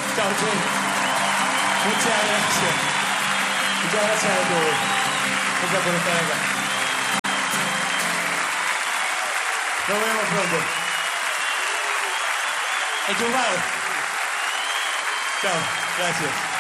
Ciao, Jay. Muchas gracias. Muchas gracias a todos. Gracias por estar acá. Nos vemos pronto. Enchufado. Chao, gracias.